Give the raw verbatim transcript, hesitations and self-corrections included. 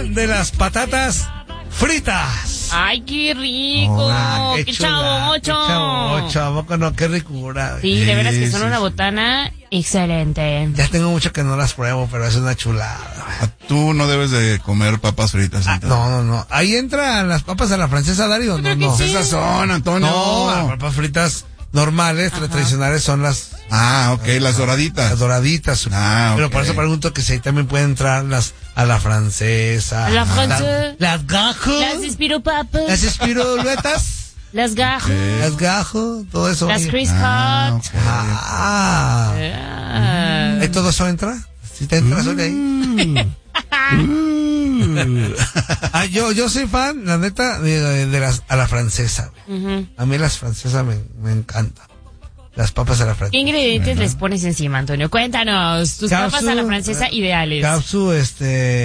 fan de las patatas fritas. ¡Ay, qué rico! Oh, ¡Qué, qué chavocho! Qué chavocho, ¿a poco no? Qué ricura. Sí, de veras que son sí, una sí. botana excelente. Ya tengo mucho que no las pruebo, pero es una chulada. Tú no debes de comer papas fritas. Ah, entonces. no, no, no. Ahí entran las papas a la francesa, Dario. No, creo que no. sí. Esas son, Antonio. No, las papas fritas normales, Ajá. tradicionales son las, Ah, ok, las doraditas. las doraditas. Ah, Pero ok. por eso pregunto que si ahí también pueden entrar las a la francesa. A la francesa. Las gajos. Las espiropapas. Las espiruletas. Las gajos. Las gajos. Todo eso. Las oye. Chris Ah, Hot. ok. Ah. Ah. ¿Y todo eso entra? ¿Sí te entras hoy ahí? Ah, yo, yo soy fan, la neta, de, de las a la francesa. Ujú. A mí las francesas me, me encantan. Las papas a la ¿Qué francesa. ingredientes les pones encima, Antonio? Cuéntanos, tus Capsu, papas a la francesa eh, ideales. Capsu, este...